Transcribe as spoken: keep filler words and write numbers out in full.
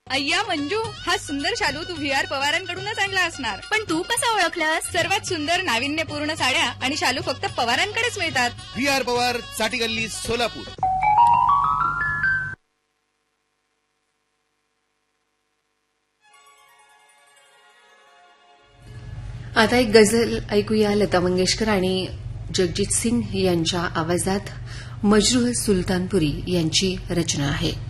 अय्या मंजू, हा सुंदर शालू तू व्ही आर पवारांकडूनच आणला असणार. पण तू कसा ओळखलास? सर्वात सुंदर नाविन्यपूर्ण साड्या आणि शालू फक्त पवारांकडेच मिळतात. व्ही आर पवार, साठी गल्ली, सोलापूर. आता एक गझल ऐकूया लता मंगेशकर आणि जगजीत सिंग यांच्या आवाजात. मजरूह सुलतानपुरी यांची रचना आहे.